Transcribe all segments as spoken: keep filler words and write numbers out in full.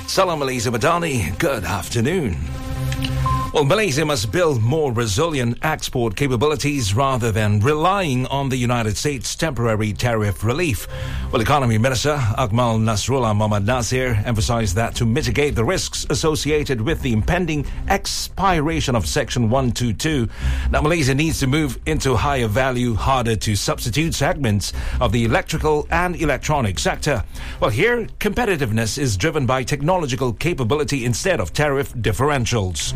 Salam Malaysia Madani, good afternoon. Well, Malaysia must build more resilient export capabilities rather than relying on the United States' temporary tariff relief. Well, Economy Minister Akmal Nasrullah Mohammad Nasir emphasized that to mitigate the risks associated with the impending expiration of Section one twenty-two, now Malaysia needs to move into higher value, harder to substitute segments of the electrical and electronic sector. Well, here, competitiveness is driven by technological capability instead of tariff differentials.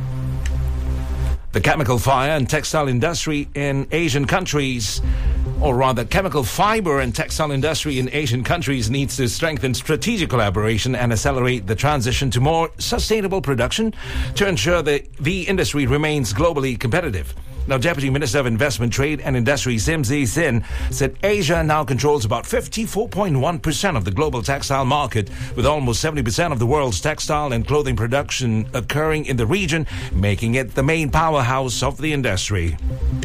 The chemical fire and textile industry in Asian countries, or rather chemical fiber and textile industry in Asian countries, needs to strengthen strategic collaboration and accelerate the transition to more sustainable production to ensure that the industry remains globally competitive. Now, Deputy Minister of Investment, Trade and Industry Sim Zi Sin said Asia now controls about fifty-four point one percent of the global textile market, with almost seventy percent of the world's textile and clothing production occurring in the region, making it the main powerhouse of the industry.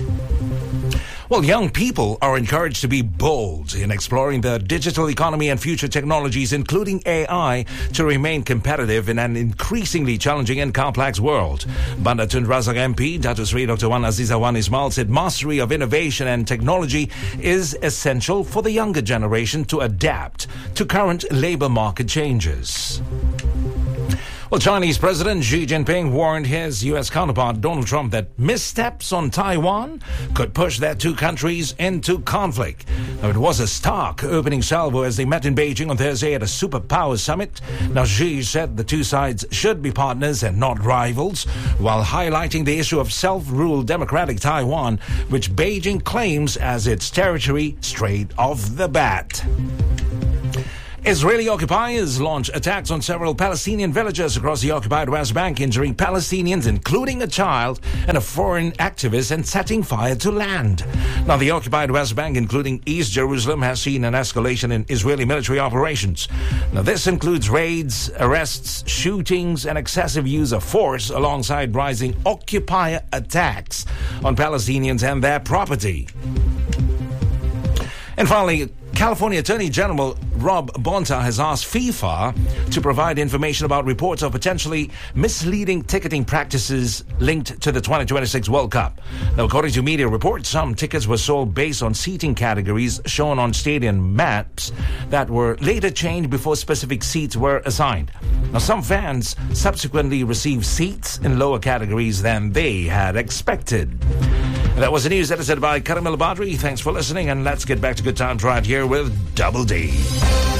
Well, young people are encouraged to be bold in exploring the digital economy and future technologies, including A I, to remain competitive in an increasingly challenging and complex world. Bandar Tun Razak M P, Datuk Seri Doctor Wan Aziza Wan Ismail, said mastery of innovation and technology is essential for the younger generation to adapt to current labor market changes. Well, Chinese President Xi Jinping warned his U S counterpart Donald Trump that missteps on Taiwan could push their two countries into conflict. Now, it was a stark opening salvo as they met in Beijing on Thursday at a superpower summit. Now, Xi said the two sides should be partners and not rivals, while highlighting the issue of self-ruled democratic Taiwan, which Beijing claims as its territory straight off the bat. Israeli occupiers launched attacks on several Palestinian villages across the occupied West Bank, injuring Palestinians, including a child and a foreign activist, and setting fire to land. Now, the occupied West Bank, including East Jerusalem, has seen an escalation in Israeli military operations. Now, this includes raids, arrests, shootings, and excessive use of force, alongside rising occupier attacks on Palestinians and their property. And finally, California Attorney General Rob Bonta has asked FIFA to provide information about reports of potentially misleading ticketing practices linked to the twenty twenty-six World Cup. Now, according to media reports, some tickets were sold based on seating categories shown on stadium maps that were later changed before specific seats were assigned. Now, some fans subsequently received seats in lower categories than they had expected. That was the news edited by Karim El Badri. Thanks for listening, and let's get back to good times right here with Double D.